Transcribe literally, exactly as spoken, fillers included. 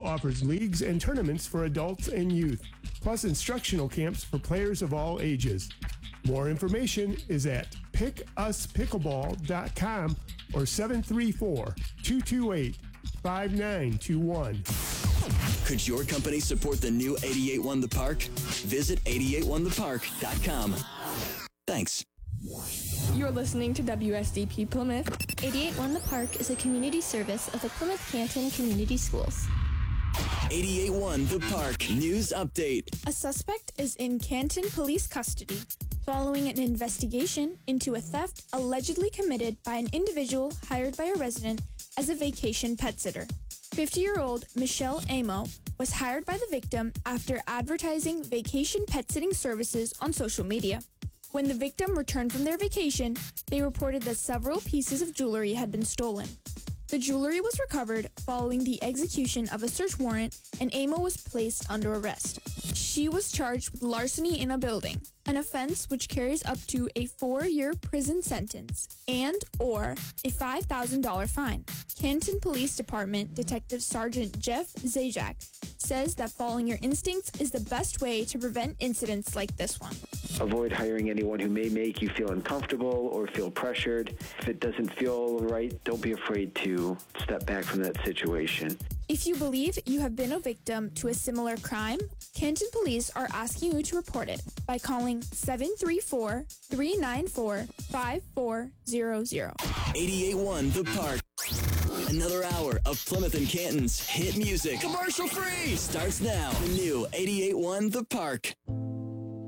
offers leagues and tournaments for adults and youth, plus instructional camps for players of all ages. More information is at pick us pickleball dot com or seven three four, two two eight, five nine two one. Could your company support the new eighty-eight one The Park? Visit eighty-eight one the park dot com. Thanks. You're listening to W S D P Plymouth. eighty-eight one The Park is a community service of the Plymouth Canton Community Schools. eighty-eight one The Park News Update. A suspect is in Canton police custody following an investigation into a theft allegedly committed by an individual hired by a resident as a vacation pet sitter. fifty-year-old Michelle Amo was hired by the victim after advertising vacation pet sitting services on social media. When the victim returned from their vacation, they reported that several pieces of jewelry had been stolen. The jewelry was recovered following the execution of a search warrant, and Amo was placed under arrest. She was charged with larceny in a building, an offense which carries up to a four-year prison sentence and or a five thousand dollars fine. Canton Police Department Detective Sergeant Jeff Zajac says that following your instincts is the best way to prevent incidents like this one. Avoid hiring anyone who may make you feel uncomfortable or feel pressured. If it doesn't feel right, don't be afraid to step back from that situation. If you believe you have been a victim to a similar crime, Canton Police are asking you to report it by calling seven three four, three nine four, five four zero zero. eighty-eight one The Park. Another hour of Plymouth and Canton's hit music. Commercial free. Starts now. The new eighty-eight one The Park.